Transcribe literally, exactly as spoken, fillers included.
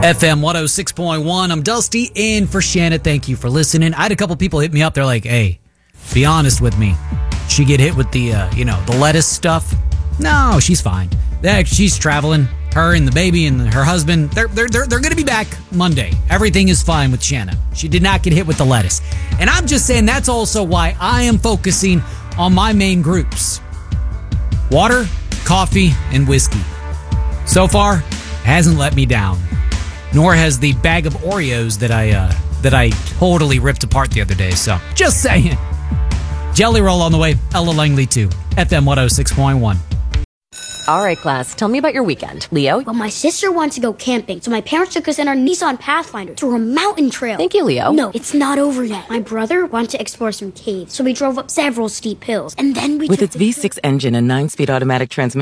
F M one oh six point one. I'm Dusty in for Shannon. Thank you for listening. I had a couple people hit me up. They're like, hey, be honest with me. She get hit with the, uh, you know, the lettuce stuff? No, she's fine. That she's traveling. Her and the baby and her husband, they're they're they're, they're going to be back Monday. Everything is fine with Shanna. She did not get hit with the lettuce. And I'm just saying that's also why I am focusing on my main groups. Water, coffee, and whiskey. So far, hasn't let me down. Nor has the bag of Oreos that I uh, that I totally ripped apart the other day. So, just saying. Jelly Roll on the way. Ella Langley too. F M one oh six point one. All right, class. Tell me about your weekend. Leo? Well, my sister wanted to go camping, so my parents took us in our Nissan Pathfinder to a mountain trail. Thank you, Leo. No, it's not over yet. My brother wanted to explore some caves, so we drove up several steep hills, and then we With took its the V six engine and nine-speed automatic transmission,